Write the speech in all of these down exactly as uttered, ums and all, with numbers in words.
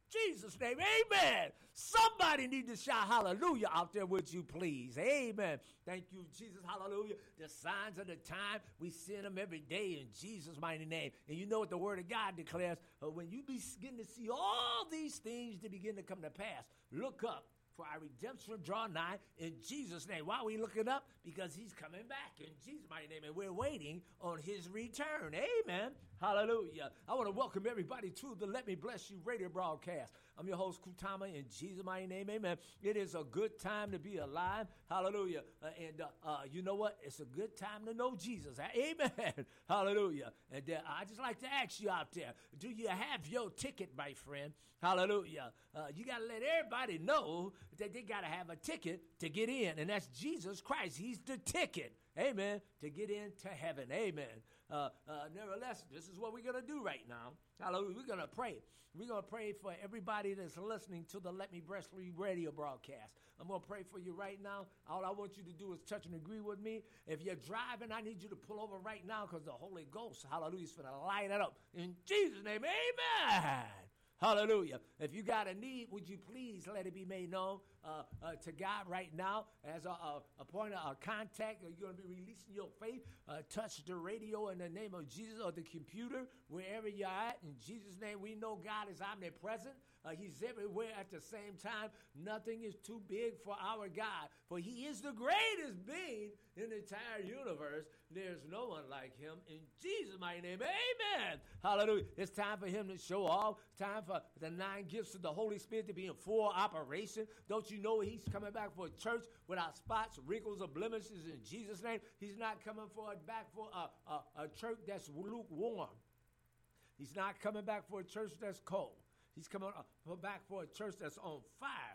Jesus' name, amen. Somebody need to shout hallelujah out there, would you please? Amen. Thank you, Jesus, hallelujah. The signs of the time, we see them every day in Jesus' mighty name. And you know what the word of God declares? Uh, when you begin to see all these things to begin to come to pass, look up. For our redemption draw nigh in Jesus' name. Why are we looking up? Because he's coming back in Jesus' mighty name, and we're waiting on his return. Amen. Hallelujah. I want to welcome everybody to the Let Me Bless You radio broadcast. I'm your host, Kutama, in Jesus' mighty name. Amen. It is a good time to be alive. Hallelujah. Uh, and uh, uh, you know what? It's a good time to know Jesus. Amen. Hallelujah. And uh, I just like to ask you out there, do you have your ticket, my friend? Hallelujah. Uh, you got to let everybody know that they got to have a ticket to get in, and that's Jesus Christ. He's the ticket, amen, to get into heaven, amen. Uh, uh, nevertheless, this is what we're going to do right now. Hallelujah. We're going to pray. We're going to pray for everybody that's listening to the Let Me Bless You radio broadcast. I'm going to pray for you right now. All I want you to do is touch and agree with me. If you're driving, I need you to pull over right now because the Holy Ghost, hallelujah, is going to light it up. In Jesus' name, amen. Hallelujah. If you got a need, would you please let it be made known uh, uh, to God right now as a, a, a point of a contact. You're going to be releasing your faith. Uh, touch the radio in the name of Jesus or the computer, wherever you're at. In Jesus' name, we know God is omnipresent. Uh, he's everywhere at the same time. Nothing is too big for our God, for he is the greatest being in the entire universe. There's no one like him. In Jesus' mighty name, amen. Hallelujah. It's time for him to show off. It's time for the nine gifts of the Holy Spirit to be in full operation. Don't you know he's coming back for a church without spots, wrinkles, or blemishes in Jesus' name? He's not coming for a, back for a, a, a church that's lukewarm. He's not coming back for a church that's cold. He's coming back for a church that's on fire,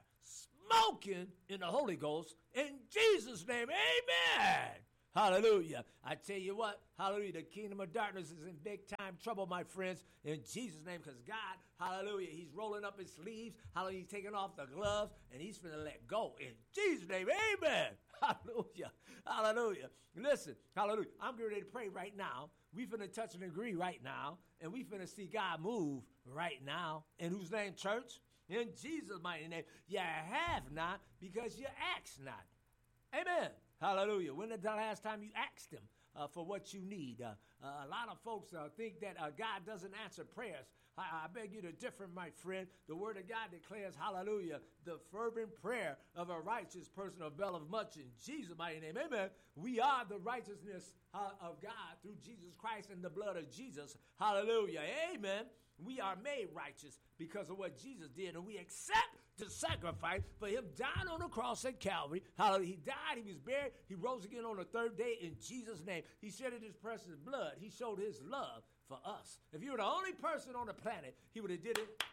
smoking in the Holy Ghost. In Jesus' name, amen. Hallelujah. I tell you what, hallelujah, the kingdom of darkness is in big time trouble, my friends, in Jesus' name, because God, hallelujah, he's rolling up his sleeves, hallelujah, he's taking off the gloves, and he's going to let go. In Jesus' name, amen. Hallelujah. Hallelujah. Listen, hallelujah, I'm getting ready to pray right now. We finna touch and agree right now, and we finna see God move right now. In whose name, church? In Jesus' mighty name. You have not because you ask not. Amen. Hallelujah. When the last time you asked him uh, for what you need? Uh, uh, a lot of folks uh, think that uh, God doesn't answer prayers. I, I beg you to differ, my friend. The word of God declares, hallelujah, the fervent prayer of a righteous person availeth much in Jesus' mighty name. Amen. We are the righteousness uh, of God through Jesus Christ and the blood of Jesus. Hallelujah. Amen. We are made righteous because of what Jesus did, and we accept the sacrifice for him dying on the cross at Calvary. Hallelujah. He died, he was buried, he rose again on the third day in Jesus' name. He shedded his precious blood. He showed his love for us. If you were the only person on the planet, he would have did it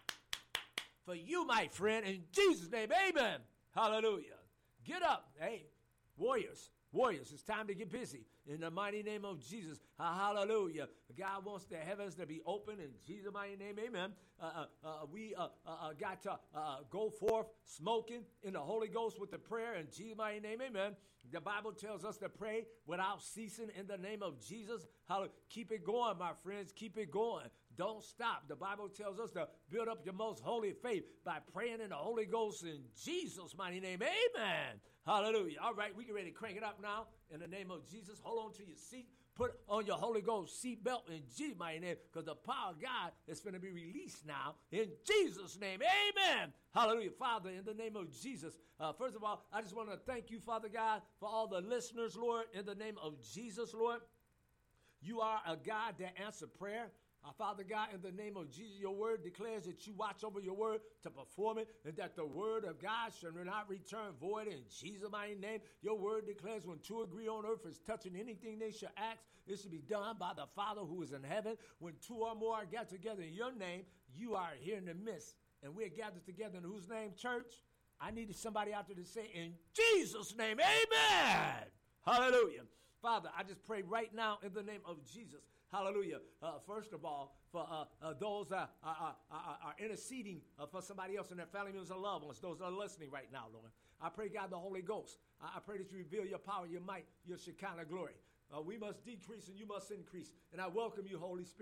for you, my friend, in Jesus' name. Amen. Hallelujah. Get up. Hey, warriors. Warriors, it's time to get busy in the mighty name of Jesus. Uh, hallelujah. God wants the heavens to be open in Jesus' mighty name. Amen. Uh, uh, uh, we uh, uh, uh, got to uh, go forth smoking in the Holy Ghost with the prayer in Jesus' mighty name. Amen. The Bible tells us to pray without ceasing in the name of Jesus. Hallelujah. Keep it going, my friends. Keep it going. Don't stop. The Bible tells us to build up your most holy faith by praying in the Holy Ghost in Jesus' mighty name. Amen. Hallelujah. All right, we get ready to crank it up now in the name of Jesus. Hold on to your seat. Put on your Holy Ghost seatbelt in Jesus' mighty name, because the power of God is going to be released now in Jesus' name. Amen. Hallelujah. Father, in the name of Jesus, uh, first of all, I just want to thank you, Father God, for all the listeners, Lord, in the name of Jesus, Lord. You are a God that answers prayer. Uh, Father God, in the name of Jesus, your word declares that you watch over your word to perform it, and that the word of God shall not return void in Jesus' mighty name. Your word declares when two agree on earth is touching anything they shall ask, it should be done by the Father who is in heaven. When two or more are gathered together in your name, you are here in the midst. And we're gathered together in whose name, church? I needed somebody out there to say, in Jesus' name, amen. Hallelujah. Father, I just pray right now in the name of Jesus. Hallelujah. Uh, first of all, for uh, uh, those that are, are, are interceding uh, for somebody else and their family members and loved ones, those that are listening right now, Lord. I pray, God, the Holy Ghost. I, I pray that you reveal your power, your might, your Shekinah glory. Uh, we must decrease and you must increase. And I welcome you, Holy Spirit.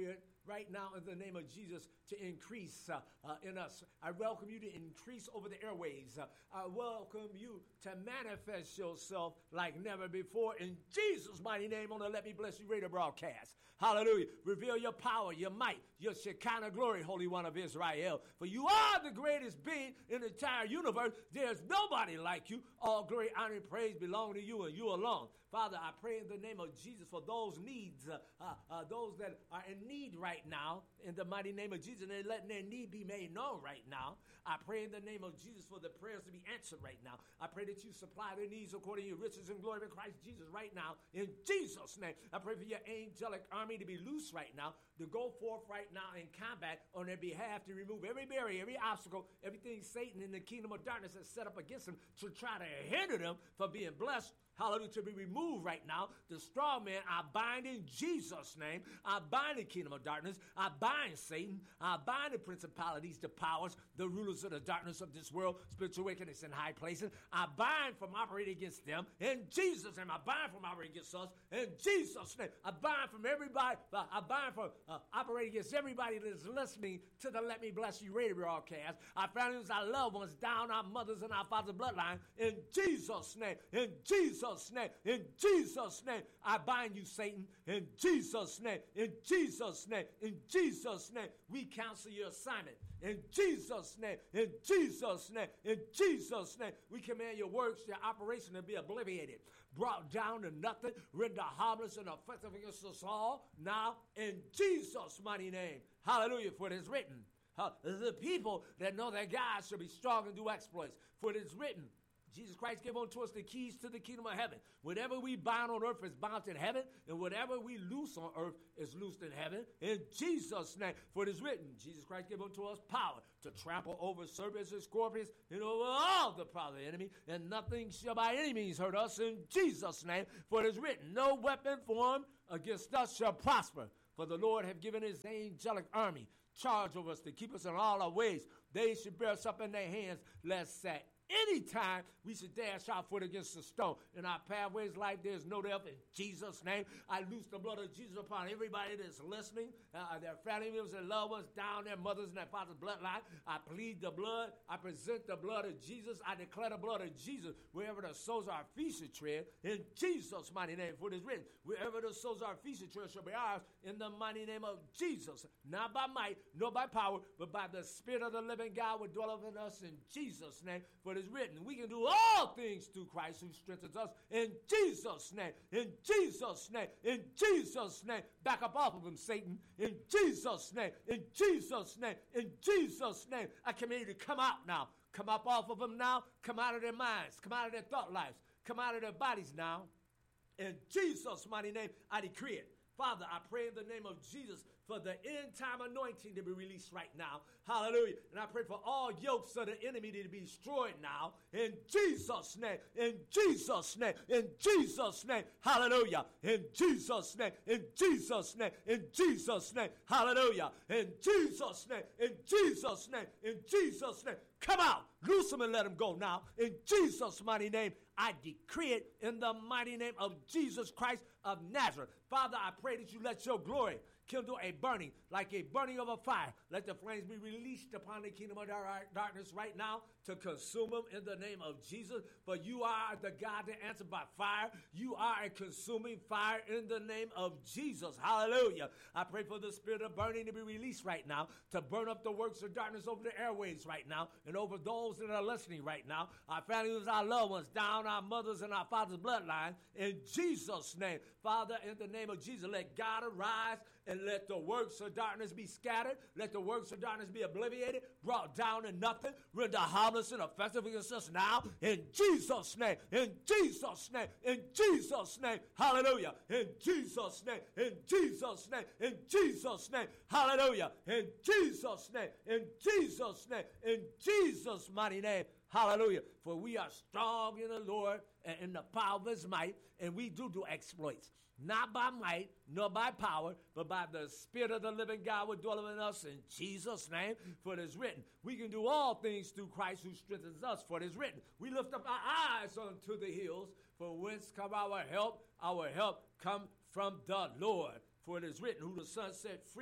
right now in the name of Jesus to increase uh, uh, in us. I welcome you to increase over the airways. Uh, I welcome you to manifest yourself like never before in Jesus' mighty name on the Let Me Bless You radio broadcast. Hallelujah. Reveal your power, your might, your Shekinah glory, Holy One of Israel. For you are the greatest being in the entire universe. There's nobody like you. All glory, honor, and praise belong to you and you alone. Father, I pray in the name of Jesus for those needs, uh, uh, uh, those that are in need right now, in the mighty name of Jesus, and they're letting their need be made known right now. I pray in the name of Jesus for the prayers to be answered right now. I pray that you supply their needs according to your riches and glory in Christ Jesus right now, in Jesus' name. I pray for your angelic army to be loose right now, to go forth right now in combat on their behalf, to remove every barrier, every obstacle, everything Satan in the kingdom of darkness has set up against them to try to hinder them from being blessed. Hallelujah, to be removed right now. The strong man, I bind in Jesus' name. I bind the kingdom of darkness. I bind Satan. I bind the principalities, the powers, the rulers of the darkness of this world, spiritual wickedness in high places. I bind from operating against them in Jesus' name. I bind from operating against us in Jesus' name. I bind from everybody. I bind from uh, operating against everybody that is listening to the Let Me Bless You radio broadcast. Our families, our loved ones, down our mothers and our fathers' bloodline in Jesus' name. In Jesus' name, in Jesus' name, I bind you, Satan. In Jesus' name, in Jesus' name, in Jesus' name, we cancel your assignment. In Jesus' name, in Jesus' name, in Jesus' name, we command your works, your operation to be obliterated, brought down to nothing, render harmless and offensive against us all. Now, in Jesus' mighty name, hallelujah, for it is written, uh, the people that know their God shall be strong and do exploits. For it is written, Jesus Christ gave unto us the keys to the kingdom of heaven. Whatever we bind on earth is bound in heaven, and whatever we loose on earth is loosed in heaven. In Jesus' name, for it is written, Jesus Christ gave unto us power to trample over serpents and scorpions and over all the power of the enemy, and nothing shall by any means hurt us. In Jesus' name, for it is written, no weapon formed against us shall prosper. For the Lord hath given his angelic army charge over us to keep us in all our ways. They should bear us up in their hands, lest at anytime we should dash our foot against a stone. In our pathways like there's no death. In Jesus' name, I loose the blood of Jesus upon everybody that's listening, uh, their family members and loved ones, down their mothers and their fathers' bloodline. I plead the blood. I present the blood of Jesus. I declare the blood of Jesus wherever the soles of our feet should tread. In Jesus' mighty name, for it is written, wherever the soles of our feet should tread shall be ours. In the mighty name of Jesus, not by might, nor by power, but by the Spirit of the living God will dwell in us. In Jesus' name, for it is written, we can do all things through Christ who strengthens us. In Jesus' name, in Jesus' name, in Jesus' name. Back up off of him, Satan. In Jesus' name, in Jesus' name, in Jesus' name. I command you to come out now. Come up off of them now. Come out of their minds. Come out of their thought lives. Come out of their bodies now. In Jesus' mighty name, I decree it. Father, I pray in the name of Jesus for the end-time anointing to be released right now. Hallelujah. And I pray for all yokes of the enemy to be destroyed now. In Jesus' name. In Jesus' name. In Jesus' name. Hallelujah. In Jesus' name. In Jesus' name. In Jesus' name. Hallelujah. In Jesus' name. In Jesus' name. In Jesus' name. Come out. Loose them and let them go now. In Jesus' mighty name, I decree it in the mighty name of Jesus Christ of Nazareth. Father, I pray that you let your glory kindle a burning, like a burning of a fire. Let the flames be released upon the kingdom of darkness right now to consume them in the name of Jesus. For you are the God that answers by fire. You are a consuming fire in the name of Jesus. Hallelujah. I pray for the spirit of burning to be released right now, to burn up the works of darkness over the airways right now, and over those that are listening right now. Our families, our loved ones, down our mothers and our fathers' bloodline. In Jesus' name. Father, in the name of Jesus, let God arise and let the works of darkness be scattered. Let the works of darkness be obliterated, brought down to nothing, render harmless and offensive against us now. In Jesus' name, in Jesus' name, in Jesus' name, hallelujah. In Jesus' name, in Jesus' name, in Jesus' name, hallelujah. In Jesus' name, in Jesus' name, in Jesus' mighty name, hallelujah. For we are strong in the Lord and in the power of his might, and we do do exploits. Not by might, nor by power, but by the Spirit of the living God will dwell in us in Jesus' name. For it is written, we can do all things through Christ who strengthens us. For it is written, we lift up our eyes unto the hills, for whence come our help? Our help come from the Lord. For it is written, who the Son set free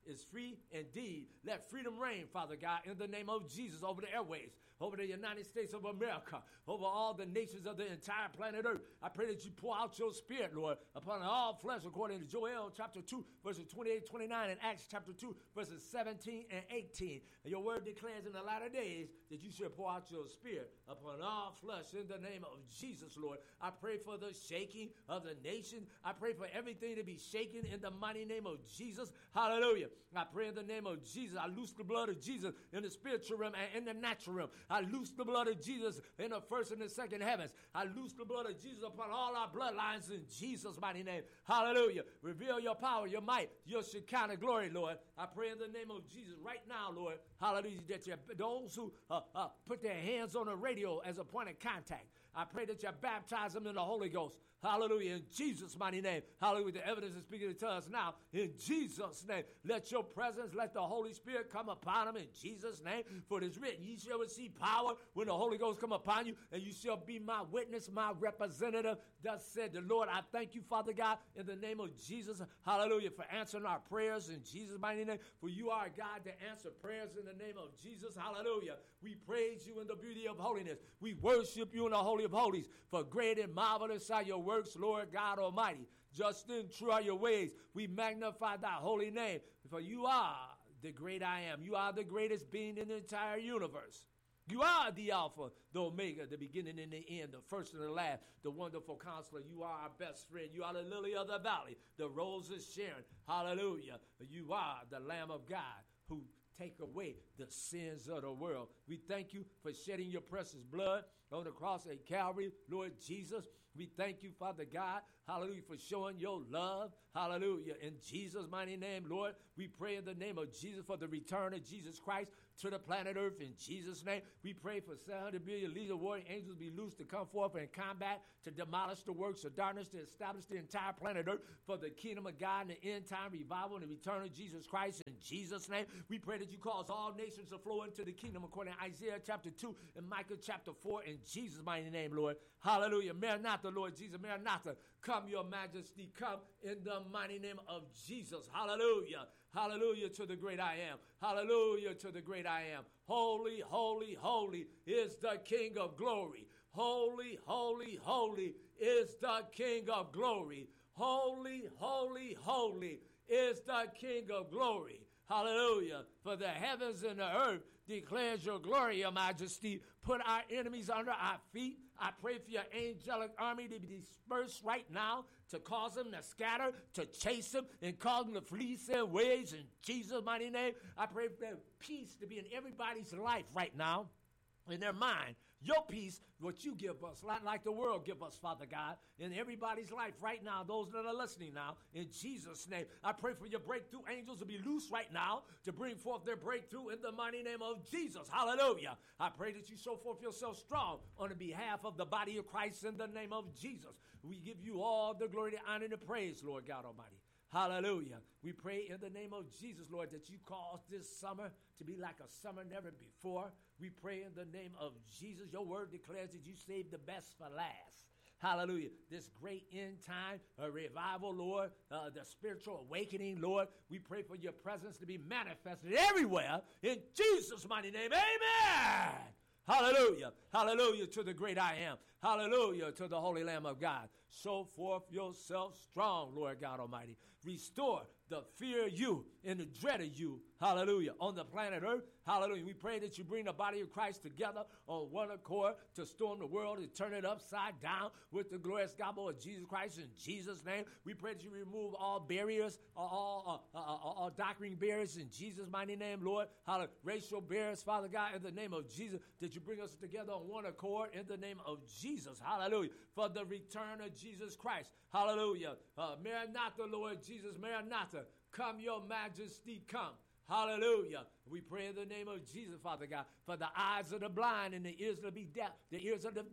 is free indeed. Let freedom reign, Father God, in the name of Jesus, over the airways, over the United States of America, over all the nations of the entire planet Earth. I pray that you pour out your spirit, Lord, upon all flesh, according to Joel chapter two, verses twenty-eight, twenty-nine, and Acts chapter two, verses seventeen and eighteen. And your word declares in the latter days that you shall pour out your spirit upon all flesh in the name of Jesus, Lord. I pray for the shaking of the nation. I pray for everything to be shaken in the mighty name of Jesus. Hallelujah. I pray in the name of Jesus. I loose the blood of Jesus in the spiritual realm and in the natural realm. I loose the blood of Jesus in the first and the second heavens. I loose the blood of Jesus upon all our bloodlines in Jesus' mighty name. Hallelujah. Reveal your power, your might, your Shekinah glory, Lord. I pray in the name of Jesus right now, Lord. Hallelujah. That you, those who uh, uh, put their hands on the radio as a point of contact, I pray that you baptize them in the Holy Ghost. Hallelujah. In Jesus' mighty name. Hallelujah. The evidence is speaking to us now. In Jesus' name. Let your presence, let the Holy Spirit come upon them in Jesus' name. For it is written, ye shall receive power when the Holy Ghost come upon you, and you shall be my witness, my representative. Thus said the Lord. I thank you, Father God, in the name of Jesus. Hallelujah. For answering our prayers in Jesus' mighty name. For you are God to answer prayers in the name of Jesus. Hallelujah. We praise you in the beauty of holiness. We worship you in the Holy of Holies. For great and marvelous are your works, Lord God Almighty. Just and true are your ways. We magnify thy holy name. For you are the great I am. You are the greatest being in the entire universe. You are the Alpha, the Omega, the beginning and the end, the first and the last, the wonderful counselor. You are our best friend. You are the lily of the valley, the rose of Sharon. Hallelujah. You are the Lamb of God who take away the sins of the world. We thank you for shedding your precious blood on the cross at Calvary, Lord Jesus. We thank you, Father God, hallelujah, for showing your love, hallelujah. In Jesus' mighty name, Lord, we pray in the name of Jesus for the return of Jesus Christ to the planet Earth. In Jesus' name, we pray for seven hundred billion legion warring angels to be loosed to come forth and combat, to demolish the works of darkness, to establish the entire planet Earth for the kingdom of God and the end-time revival and the return of Jesus Christ. In Jesus' name, we pray that you cause all nations to flow into the kingdom according to Isaiah chapter two and Micah chapter four. In Jesus' mighty name, Lord. Hallelujah. Maranatha, Lord Jesus. Maranatha. Come, your majesty. Come in the mighty name of Jesus. Hallelujah. Hallelujah to the great I am. Hallelujah to the great I am. Holy, holy, holy is the King of glory. Holy, holy, holy is the King of glory. Holy, holy, holy is the King of glory. Hallelujah. For the heavens and the earth declares your glory, your majesty. Put our enemies under our feet. I pray for your angelic army to be dispersed right now, to cause them to scatter, to chase them, and cause them to flee their ways. In Jesus' mighty name, I pray for peace to be in everybody's life right now, in their mind. Your peace, what you give us, not like the world give us, Father God, in everybody's life right now, those that are listening now, in Jesus' name. I pray for your breakthrough angels to be loose right now, to bring forth their breakthrough in the mighty name of Jesus. Hallelujah. I pray that you show forth yourself strong on the behalf of the body of Christ in the name of Jesus. We give you all the glory, the honor, and the praise, Lord God Almighty. Hallelujah. We pray in the name of Jesus, Lord, that you cause this summer to be like a summer never before. We pray in the name of Jesus. Your word declares that you saved the best for last. Hallelujah. This great end time, a revival, Lord, uh, the spiritual awakening, Lord. We pray for your presence to be manifested everywhere in Jesus' mighty name. Amen. Hallelujah. Hallelujah to the great I am. Hallelujah to the Holy Lamb of God. Show forth yourself strong, Lord God Almighty. Restore the fear of you and the dread of you. Hallelujah. On the planet Earth. Hallelujah. We pray that you bring the body of Christ together on one accord to storm the world and turn it upside down with the glorious gospel of Jesus Christ in Jesus' name. We pray that you remove all barriers, all, uh, uh, uh, all doctrine barriers in Jesus' mighty name, Lord. Hallelujah. Racial barriers, Father God, in the name of Jesus, that you bring us together on one accord in the name of Jesus. Hallelujah. For the return of Jesus Christ. Hallelujah. Uh, Maranatha, Lord Jesus. Maranatha. Come, your majesty, come. Hallelujah. We pray in the name of Jesus, Father God, for the eyes of the blind and the ears of the deaf, the ears of the deaf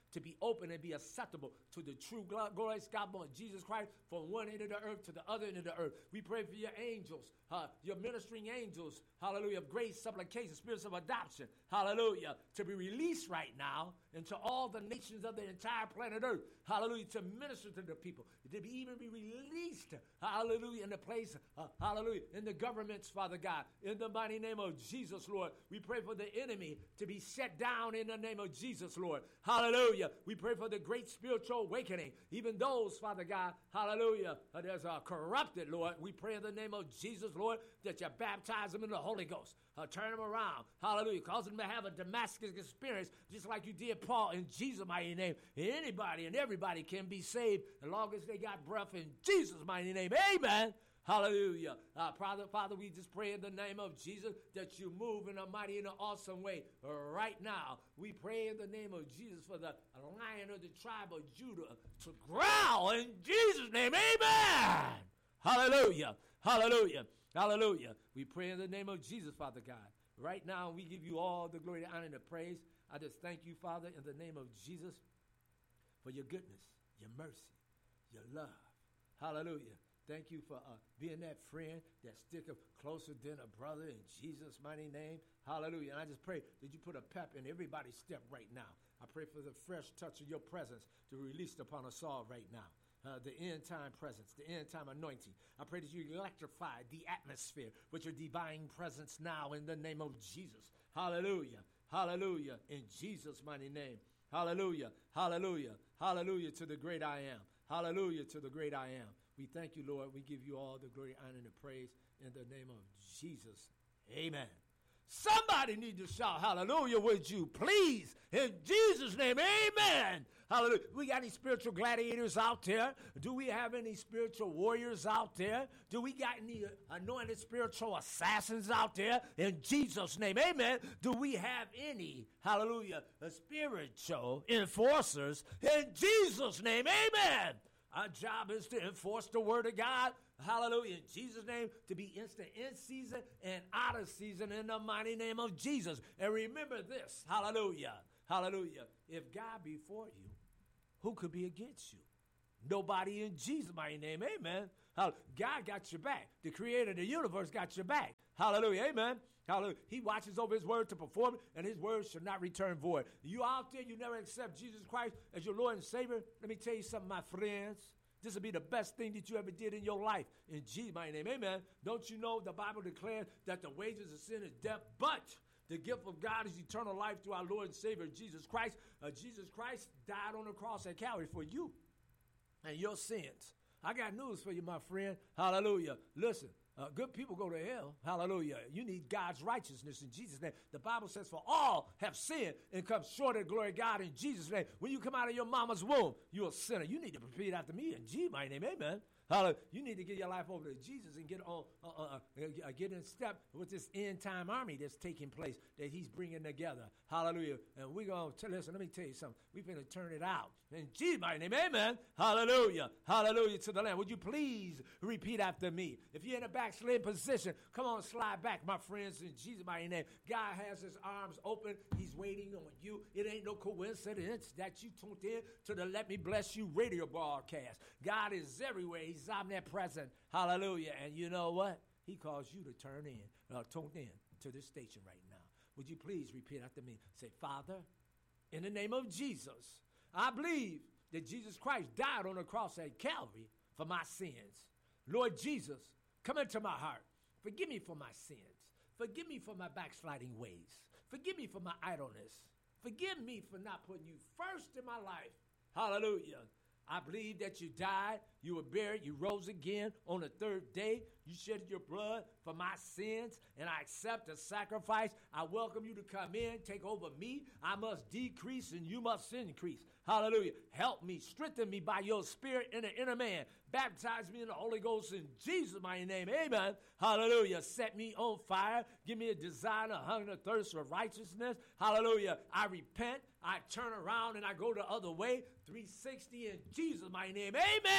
to be open and be acceptable to the true glorious gospel of Jesus Christ from one end of the earth to the other end of the earth. We pray for your angels, uh, your ministering angels, hallelujah, of grace, supplication, spirits of adoption, hallelujah, to be released right now into all the nations of the entire planet earth, hallelujah, to minister to the people, to be even be released, hallelujah, in the place, uh, hallelujah, in the governments, Father God, in the mighty name of Jesus, Lord. We pray for the enemy to be set down in the name of Jesus, Lord, hallelujah. We pray for the great spiritual awakening, even those, Father God, hallelujah, uh, there's a corrupted, Lord. We pray in the name of Jesus, Lord, that you baptize them in the Holy Ghost, uh, turn them around, hallelujah, cause them to have a Damascus experience, just like you did Paul, in Jesus' mighty name. Anybody and everybody can be saved as long as they got breath, in Jesus' mighty name. Amen. Hallelujah. Uh, Father, Father, we just pray in the name of Jesus that you move in a mighty and an awesome way right now. We pray in the name of Jesus for the Lion of the tribe of Judah to growl in Jesus' name. Amen. Hallelujah. Hallelujah. Hallelujah. We pray in the name of Jesus, Father God. Right now, we give you all the glory, the honor, and the praise. I just thank you, Father, in the name of Jesus, for your goodness, your mercy, your love. Hallelujah. Thank you for uh, being that friend that stick closer than a brother, in Jesus' mighty name. Hallelujah. And I just pray that you put a pep in everybody's step right now. I pray for the fresh touch of your presence to be released upon us all right now. Uh, the end time presence, the end time anointing. I pray that you electrify the atmosphere with your divine presence now in the name of Jesus. Hallelujah. Hallelujah. In Jesus' mighty name. Hallelujah. Hallelujah. Hallelujah to the great I am. Hallelujah to the great I am. We thank you, Lord. We give you all the glory, honor, and the praise in the name of Jesus. Amen. Somebody need to shout hallelujah, would you please? In Jesus' name, amen. Hallelujah. We got any spiritual gladiators out there? Do we have any spiritual warriors out there? Do we got any anointed spiritual assassins out there? In Jesus' name, amen. Do we have any, hallelujah, spiritual enforcers? In Jesus' name, amen. Our job is to enforce the word of God. Hallelujah. In Jesus' name, to be instant in season and out of season in the mighty name of Jesus. And remember this. Hallelujah. Hallelujah. If God be for you, who could be against you? Nobody, in Jesus' mighty name. Amen. God got your back. The creator of the universe got your back. Hallelujah. Amen. Hallelujah. He watches over his word to perform it, and his word should not return void. You out there, you never accept Jesus Christ as your Lord and Savior. Let me tell you something, my friends. This will be the best thing that you ever did in your life. In Jesus' mighty name. Amen. Don't you know the Bible declares that the wages of sin is death, but the gift of God is eternal life through our Lord and Savior, Jesus Christ. Uh, Jesus Christ died on the cross at Calvary for you and your sins. I got news for you, my friend. Hallelujah. Listen. Uh, good people go to hell. Hallelujah. You need God's righteousness in Jesus' name. The Bible says, for all have sinned and come short of the glory of God in Jesus' name. When you come out of your mama's womb, you're a sinner. You need to repeat after me in Jesus' my name. Amen. Hallelujah. You need to get your life over to Jesus and get on, uh, uh, uh, get in step with this end time army that's taking place that he's bringing together. Hallelujah. And we're going to, listen, let me tell you something. We're going to turn it out. In Jesus' mighty name, amen. Hallelujah. Hallelujah to the Lamb. Would you please repeat after me? If you're in a backslid position, come on, slide back, my friends, in Jesus' mighty name. God has his arms open. He's waiting on you. It ain't no coincidence that you tuned in to the Let Me Bless You radio broadcast. God is everywhere. He's omnipresent. Hallelujah. And you know what? He calls you to turn in, uh, tune in to this station right now. Would you please repeat after me? Say, Father, in the name of Jesus, I believe that Jesus Christ died on the cross at Calvary for my sins. Lord Jesus, come into my heart. Forgive me for my sins. Forgive me for my backsliding ways. Forgive me for my idleness. Forgive me for not putting you first in my life. Hallelujah. I believe that you died, you were buried, you rose again on the third day. You shed your blood for my sins, and I accept the sacrifice. I welcome you to come in, take over me. I must decrease, and you must increase. Hallelujah. Help me, strengthen me by your spirit in the inner man. Baptize me in the Holy Ghost in Jesus' mighty name. Amen. Hallelujah. Set me on fire. Give me a desire, a hunger, a thirst for righteousness. Hallelujah. I repent. I turn around and I go the other way. three sixty in Jesus' mighty name. Amen.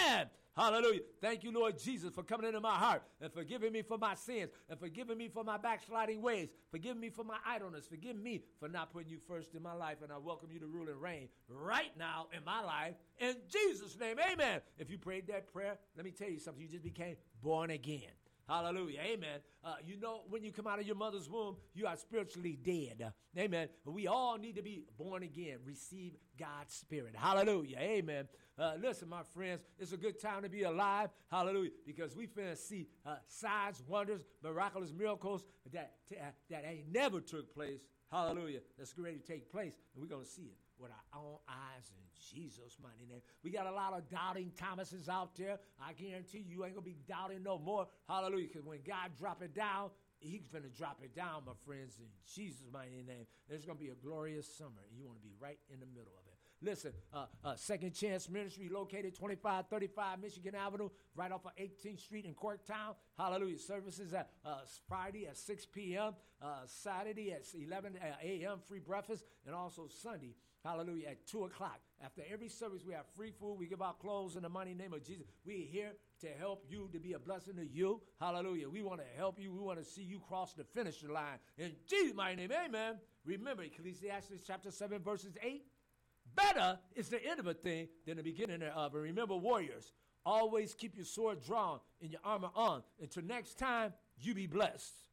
Hallelujah. Thank you, Lord Jesus, for coming into my heart and forgiving me for my sins and forgiving me for my backsliding ways. Forgive me for my idleness. Forgive me for not putting you first in my life. And I welcome you to rule and reign right now in my life. In Jesus' name, amen. If you prayed that prayer, let me tell you something. You just became born again. Hallelujah. Amen. Uh, you know, when you come out of your mother's womb, you are spiritually dead. Uh, amen. We all need to be born again. Receive God's spirit. Hallelujah. Amen. Uh, listen, my friends, it's a good time to be alive. Hallelujah. Because we finna see uh, signs, wonders, miraculous miracles that, uh, that ain't never took place. Hallelujah. That's ready to take place. And we're going to see it with our own eyes in Jesus' mighty name. We got a lot of doubting Thomases out there. I guarantee you, you ain't going to be doubting no more. Hallelujah. Because when God drop it down, he's going to drop it down, my friends, in Jesus' mighty name. There's going to be a glorious summer, and you want to be right in the middle of it. Listen, uh, uh, Second Chance Ministry located twenty-five thirty-five Michigan Avenue, right off of eighteenth Street in Corktown. Hallelujah. Services at uh, Friday at six p.m., uh, Saturday at eleven a.m., free breakfast, and also Sunday, hallelujah, at two o'clock. After every service, we have free food. We give out clothes in the mighty name of Jesus. We're here to help you, to be a blessing to you. Hallelujah. We want to help you. We want to see you cross the finish line. In Jesus' mighty name, amen. Remember, Ecclesiastes chapter seven, verses eight. Better is the end of a thing than the beginning thereof. And remember, warriors, always keep your sword drawn and your armor on. Until next time, you be blessed.